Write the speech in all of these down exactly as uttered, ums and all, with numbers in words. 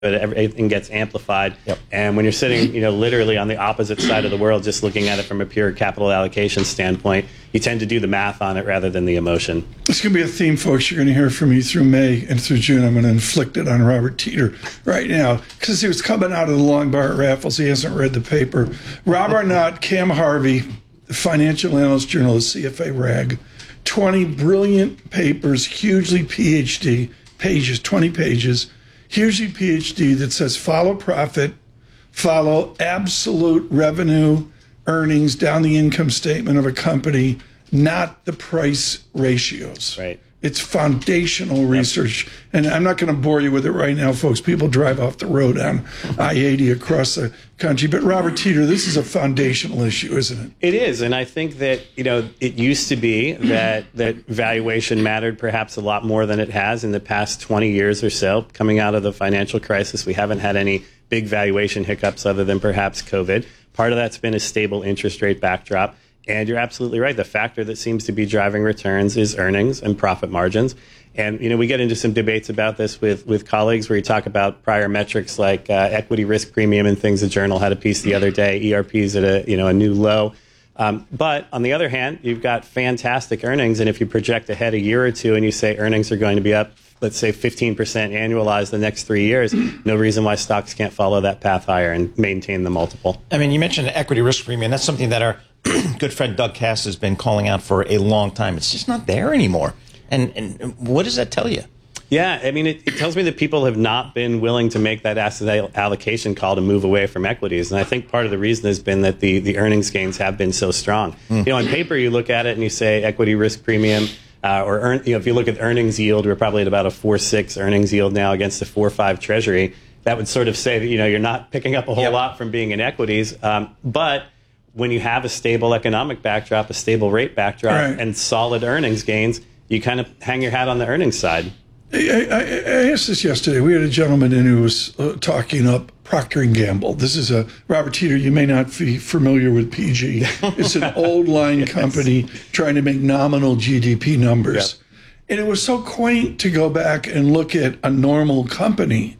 but everything gets amplified. Yep. And when you're sitting, you know, literally on the opposite side of the world, just looking at it from a pure capital allocation standpoint, you tend to do the math on it rather than the emotion. It's going to be a theme, folks. You're going to hear from me through May and through June. I'm going to inflict it on Robert Teeter right now because he was coming out of the long bar at Raffles. He hasn't read the paper. Rob Arnott, Cam Harvey, the financial analyst journalist, C F A Rag, twenty brilliant papers, hugely P H D, pages, twenty pages, hugely P H D that says follow profit, follow absolute revenue, earnings down the income statement of a company, not the price ratios. Right. It's foundational research. And I'm not going to bore you with it right now, folks. People drive off the road on I eighty across the country. But Robert Teeter, this is a foundational issue, isn't it? It is. And I think that, you know, it used to be that, that valuation mattered perhaps a lot more than it has in the past twenty years or so. Coming out of the financial crisis, we haven't had any big valuation hiccups other than perhaps COVID. Part of that's been a stable interest rate backdrop. And you're absolutely right. The factor that seems to be driving returns is earnings and profit margins. And, you know, we get into some debates about this with, with colleagues where you talk about prior metrics like uh, equity risk premium and things. The Journal had a piece the other day, E R Ps at a, you know, a new low. Um, but on the other hand, you've got fantastic earnings. And if you project ahead a year or two and you say earnings are going to be up, let's say fifteen percent annualized the next three years, no reason why stocks can't follow that path higher and maintain the multiple. I mean, you mentioned equity risk premium. That's something that our good friend Doug Cass has been calling out for a long time. It's just not there anymore. And, and what does that tell you? Yeah, I mean, it, it tells me that people have not been willing to make that asset allocation call to move away from equities. And I think part of the reason has been that the, the earnings gains have been so strong. Mm. You know, on paper, you look at it and you say equity risk premium, uh, or earn, you know, if you look at earnings yield, we're probably at about a four point six earnings yield now against a four point five Treasury. That would sort of say that, you know, you're not picking up a whole yep. lot from being in equities. Um, but when you have a stable economic backdrop, a stable rate backdrop, right. and solid earnings gains, you kind of hang your hat on the earnings side. I, I, I asked this yesterday. We had a gentleman in who was uh, talking up Procter and Gamble. This is a, Robert Teeter, you may not be familiar with P G. It's an old line yes. company trying to make nominal G D P numbers. Yep. And it was so quaint to go back and look at a normal company.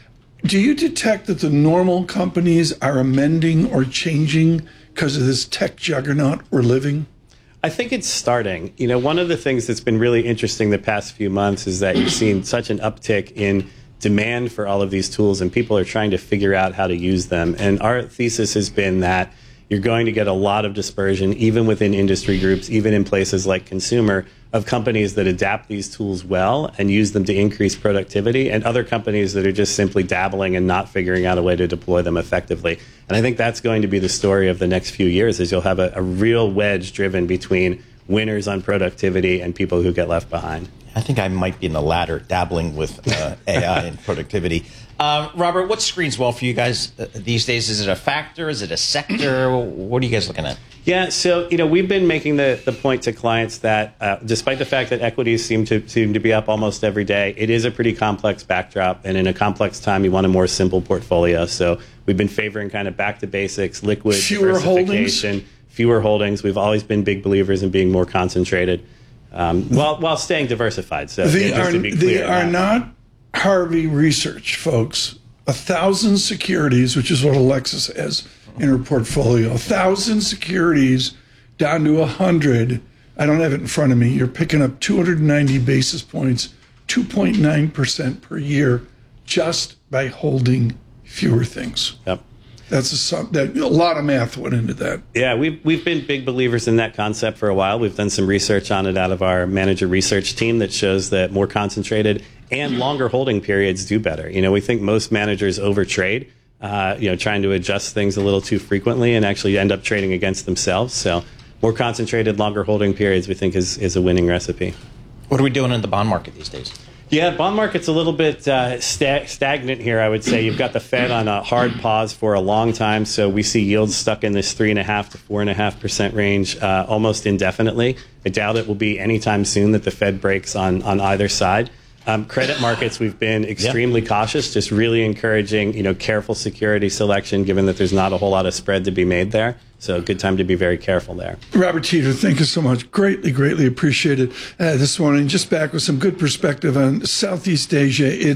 Do you detect that the normal companies are amending or changing because of this tech juggernaut we're living? I think it's starting. You know, one of the things that's been really interesting the past few months is that you've seen such an uptick in demand for all of these tools, and people are trying to figure out how to use them. And our thesis has been that you're going to get a lot of dispersion, even within industry groups, even in places like consumer, of companies that adapt these tools well and use them to increase productivity, and other companies that are just simply dabbling and not figuring out a way to deploy them effectively. And I think that's going to be the story of the next few years, is you'll have a, a real wedge driven between winners on productivity and people who get left behind. I think I might be in the latter, dabbling with uh, A I and productivity. Uh, Robert, what screens well for you guys uh, these days? Is it a factor? Is it a sector? What are you guys looking at? Yeah, so you know we've been making the, the point to clients that uh, despite the fact that equities seem to seem to be up almost every day, it is a pretty complex backdrop, and in a complex time, you want a more simple portfolio. So we've been favoring kind of back to basics, liquid fewer diversification, holdings. fewer holdings. We've always been big believers in being more concentrated, um, while while staying diversified. So they just are to be they clear, are not Harvey research, folks. A thousand securities, which is what Alexis has in her portfolio, a thousand securities down to a hundred. I don't have it in front of me. You're picking up two hundred ninety basis points, two point nine percent per year, just by holding fewer things. Yep. That's a, that, a lot of math went into that. Yeah, we've, we've been big believers in that concept for a while. We've done some research on it out of our manager research team that shows that more concentrated and longer holding periods do better. You know, we think most managers overtrade, uh, you know, trying to adjust things a little too frequently and actually end up trading against themselves. So more concentrated, longer holding periods we think is, is a winning recipe. What are we doing in the bond market these days? Yeah, bond market's a little bit uh, sta- stagnant here, I would say. You've got the Fed on a hard pause for a long time, so we see yields stuck in this three point five to four point five percent range uh, almost indefinitely. I doubt it will be anytime soon that the Fed breaks on, on either side. Um, credit markets, we've been extremely yeah. cautious, just really encouraging, you know, careful security selection, given that there's not a whole lot of spread to be made there. So good time to be very careful there. Robert Teeter, thank you so much. Greatly, greatly appreciated uh, this morning. Just back with some good perspective on Southeast Asia. It's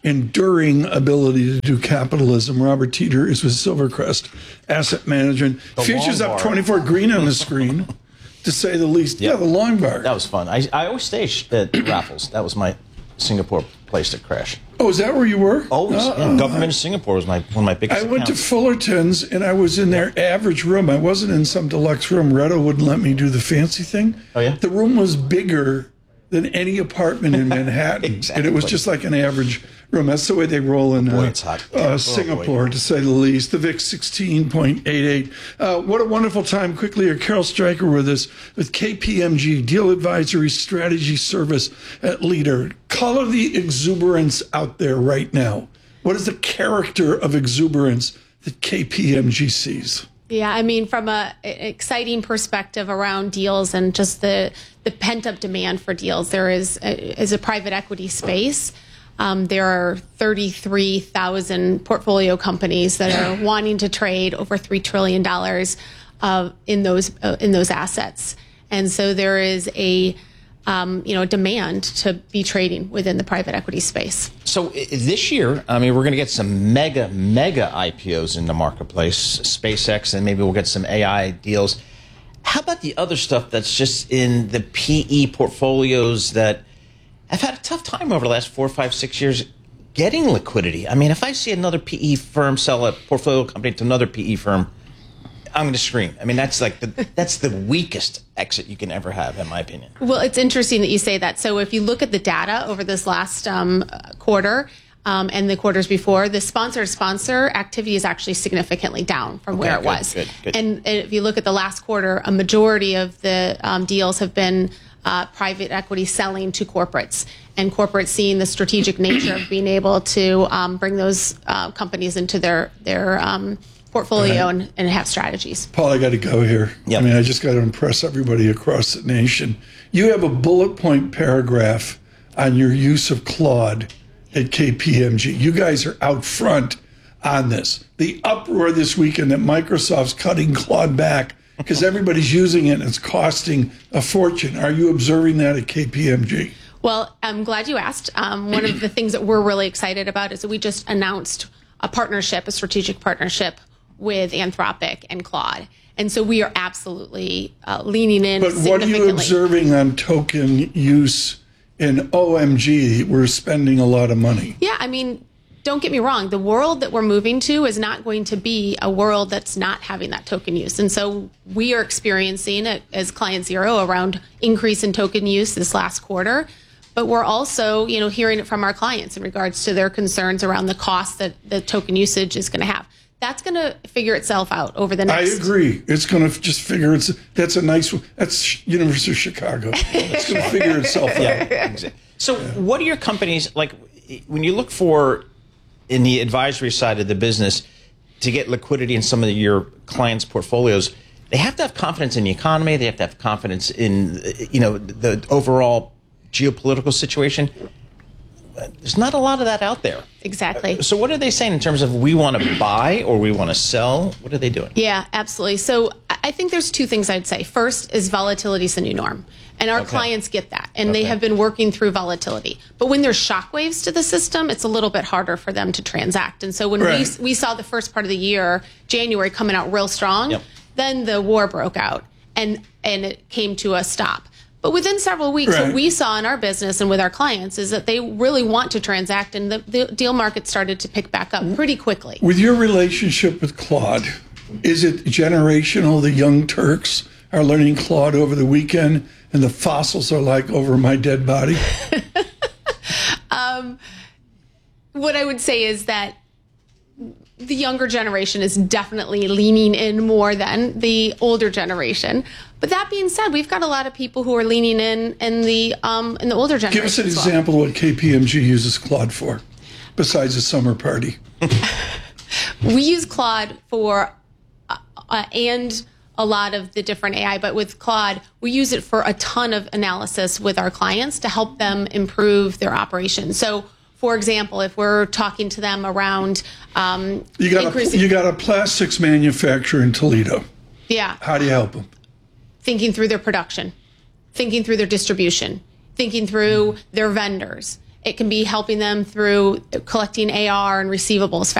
enduring ability to do capitalism. Robert Teeter is with Silvercrest Asset Management. The Futures long up bar. twenty-four green on the screen, to say the least. Yep. Yeah, the long bar. That was fun. I, I always stay sh- at Raffles. That was my Singapore place to crash. Oh, is that where you were? Always. Uh, yeah. Government of Singapore was my one of my biggest I went to accounts. Fullerton's and I was in their average room. I wasn't in some deluxe room. Retta wouldn't let me do the fancy thing. Oh, yeah? The room was bigger than any apartment in Manhattan. Exactly. And it was just like an average room. That's the way they roll in Boy, uh, it's hot. uh, Oh, Singapore, to say the least. The V I X sixteen point eight eight. Uh, what a wonderful time. Quickly, here, Carol Stryker with us with K P M G, Deal Advisory Strategy Service at Leader. Color the exuberance out there right now. What is the character of exuberance that K P M G sees? Yeah, I mean, from a a exciting perspective around deals and just the the pent up demand for deals, there is a, is a private equity space. Um, there are thirty-three thousand portfolio companies that are wanting to trade over three trillion dollars uh, in those uh, in those assets, and so there is a um, you know demand to be trading within the private equity space. So i- this year, I mean, we're going to get some mega, mega I P Os in the marketplace, SpaceX, and maybe we'll get some A I deals. How about the other stuff that's just in the P E portfolios that have had a tough time over the last four, five, six years getting liquidity? I mean, if I see another P E firm sell a portfolio company to another P E firm, I'm going to scream. I mean, that's like the, that's the weakest exit you can ever have, in my opinion. Well, it's interesting that you say that. So if you look at the data over this last um, quarter um, and the quarters before, the sponsor-to-sponsor activity is actually significantly down from where it good, was. good, good. And if you look at the last quarter, a majority of the um, deals have been uh, private equity selling to corporates, and corporates seeing the strategic nature of being able to um, bring those uh, companies into their their um, portfolio Right. and, and have strategies. Paul, I got to go here. Yep. I mean, I just got to impress everybody across the nation. You have a bullet point paragraph on your use of Claude at K P M G. You guys are out front on this. The uproar this weekend that Microsoft's cutting Claude back because everybody's using it and it's costing a fortune. Are you observing that at K P M G? Well, I'm glad you asked. Um, one of the things that we're really excited about is that we just announced a partnership, a strategic partnership with Anthropic and Claude. And so we are absolutely uh, leaning in But what are significantly. you observing on token use in O M G? We're spending a lot of money. Yeah, I mean, don't get me wrong. The world that we're moving to is not going to be a world that's not having that token use. And so we are experiencing it as Client Zero around increase in token use this last quarter. But we're also, you know, hearing it from our clients in regards to their concerns around the cost that the token usage is going to have. That's going to figure itself out over the I next. agree. It's going to just figure it's. That's a nice one. That's University of Chicago. It's going to figure itself out. Exactly. So, what are your companies like when you look for in the advisory side of the business to get liquidity in some of your clients' portfolios? They have to have confidence in the economy. They have to have confidence in you know the overall geopolitical situation. There's not a lot of that out there. Exactly. So, what are they saying in terms of we want to buy or we want to sell? What are they doing? Yeah, absolutely. So I I think there's two things I'd say. First is volatility is the new norm. And our Okay. clients get that. And they Okay. have been working through volatility. But when there's shockwaves to the system, it's a little bit harder for them to transact. And so when Right. we, we saw the first part of the year, January coming out real strong, Yep. then the war broke out and, and it came to a stop. But within several weeks, Right. what we saw in our business and with our clients is that they really want to transact, and the, the deal market started to pick back up pretty quickly. With your relationship with Claude, is it generational? The young Turks are learning Claude over the weekend, and the fossils are like over my dead body. What I would say is that the younger generation is definitely leaning in more than the older generation. But that being said, we've got a lot of people who are leaning in in the um, in the older generation. Give us an as well. example of what K P M G uses Claude for, besides a summer party. We use Claude for uh, uh, and a lot of the different A I, but with Claude, we use it for a ton of analysis with our clients to help them improve their operations. So, for example, if we're talking to them around um, You got a, increasing, you got a plastics manufacturer in Toledo. yeah, How do you help them? thinking through their production, thinking through their distribution, thinking through their vendors, It can be helping them through collecting A R and receivables